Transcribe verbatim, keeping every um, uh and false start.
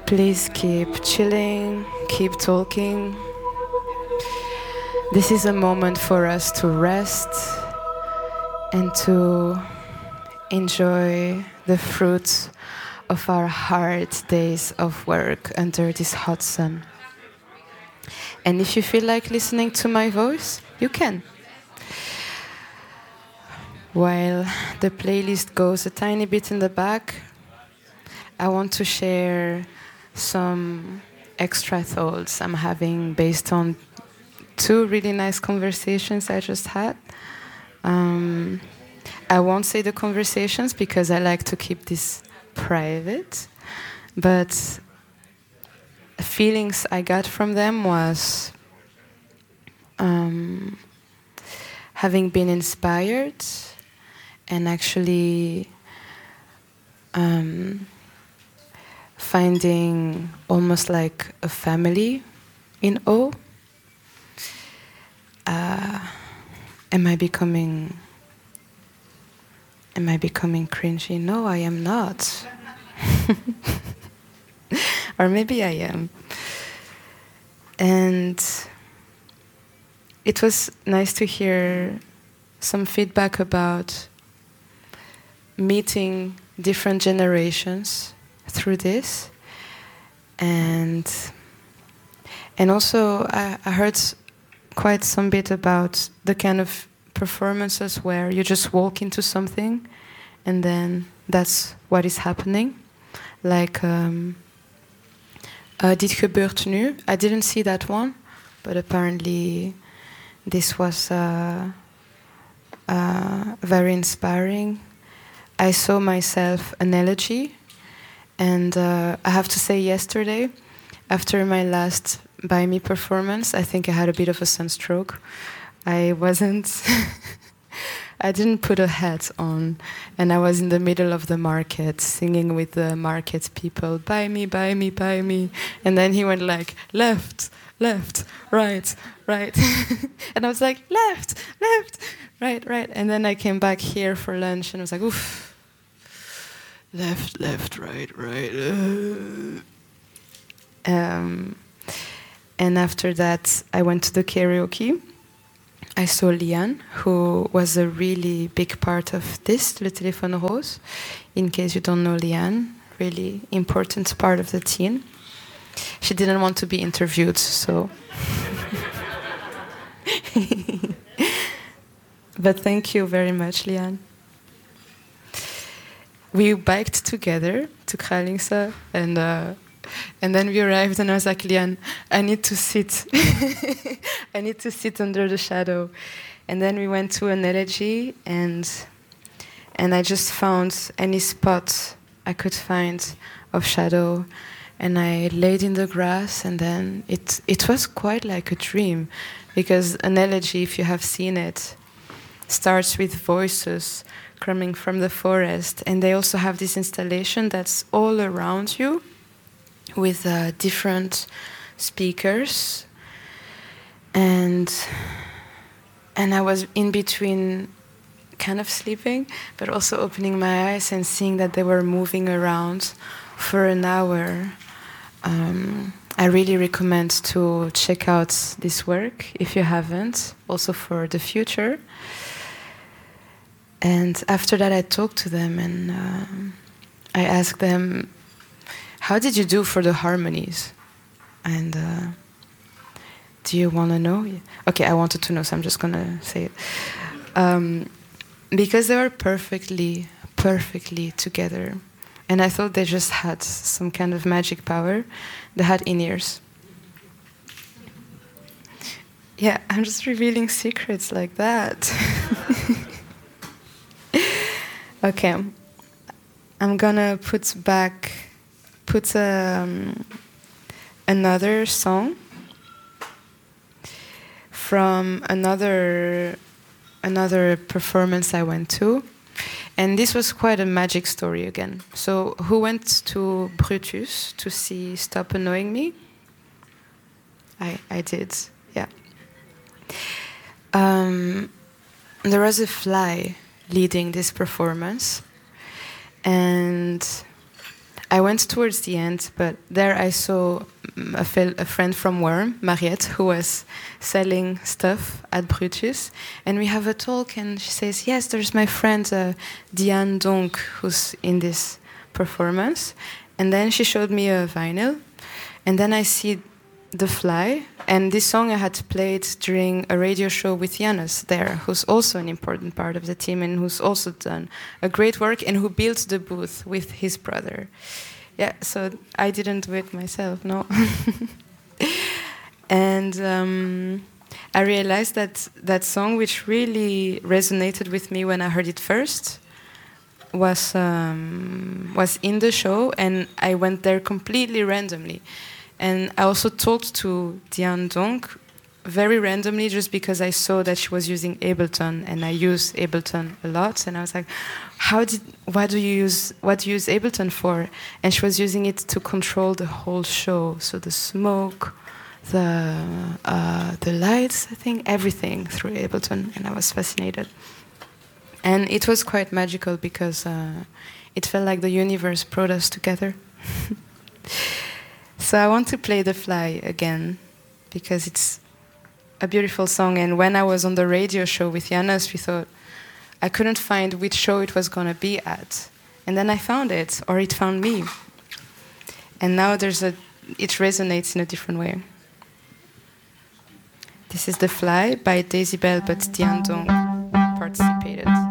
Please keep chilling, keep talking. This is a moment for us to rest and to enjoy the fruits of our hard days of work under this hot sun. And if you feel like listening to my voice, you can. While the playlist goes a tiny bit in the back, I want to share some extra thoughts I'm having based on two really nice conversations I just had. Um, I won't say the conversations because I like to keep this private, but feelings I got from them was um, having been inspired and actually um, finding almost like a family in O. Uh, am I becoming am I becoming cringy? No, I am not. Or maybe I am. And it was nice to hear some feedback about meeting different generations through this. And and also I, I heard quite some bit about the kind of performances where you just walk into something and then that's what is happening. Like um, uh, Dit gebeurt nu. I didn't see that one, but apparently this was uh, uh, very inspiring. I saw myself an elegy, and uh, I have to say yesterday, after my last By Me performance, I think I had a bit of a sunstroke. I wasn't, I didn't put a hat on, and I was in the middle of the market singing with the market people, buy me, buy me, buy me. And then he went like, left, left, right, right. And I was like, left, left, right, right. And then I came back here for lunch and I was like, oof, left, left, right, right. Uh. Um, and after that, I went to the karaoke. I saw Liane, who was a really big part of this, Le Téléphone Rose. In case you don't know Liane, really important part of the team. She didn't want to be interviewed, so. But thank you very much, Liane. We biked together to Kralingse, and uh, and then we arrived, and I was like, Liane, I need to sit. I need to sit under the shadow. And then we went to an elegy, and and I just found any spot I could find of shadow, and I laid in the grass, and then it it was quite like a dream, because an elegy, if you have seen it, starts with voices coming from the forest, and they also have this installation that's all around you with uh, different speakers, and and I was in between kind of sleeping but also opening my eyes and seeing that they were moving around for an hour. um, I really recommend to check out this work if you haven't, also for the future. And after that, I talked to them, and uh, I asked them, how did you do for the harmonies? And uh, do you want to know? Okay, I wanted to know, so I'm just going to say it. Um, because they were perfectly, perfectly together. And I thought they just had some kind of magic power. They had in-ears. Yeah, I'm just revealing secrets like that. Okay, I'm gonna put back, put um, another song from another another performance I went to, and this was quite a magic story again. So, who went to Brutus to see Stop Annoying Me? I I did, yeah. Um, there was a fly leading this performance, and I went towards the end, but there I saw a, fel- a friend from Worm, Mariette, who was selling stuff at Brutus. And we have a talk, and she says, yes, there's my friend uh, Diane Donk, who's in this performance. And then she showed me a vinyl. And then I see The Fly. And this song I had played during a radio show with Janus there, who's also an important part of the team and who's also done a great work and who built the booth with his brother. Yeah, so I didn't do it myself, no. And um, I realized that that song, which really resonated with me when I heard it first, was um, was in the show, and I went there completely randomly. And I also talked to Diane Donk very randomly, just because I saw that she was using Ableton, and I use Ableton a lot. And I was like, "How did? What do you use? What do you use Ableton for?" And she was using it to control the whole show, so the smoke, the uh, the lights, I think, everything through Ableton. And I was fascinated. And it was quite magical because uh, it felt like the universe brought us together. So I want to play The Fly again because it's a beautiful song. And when I was on the radio show with Janus, we thought I couldn't find which show it was going to be at. And then I found it, or it found me. And now there's a, it resonates in a different way. This is The Fly by Daisy Bell, but Diane Donk participated.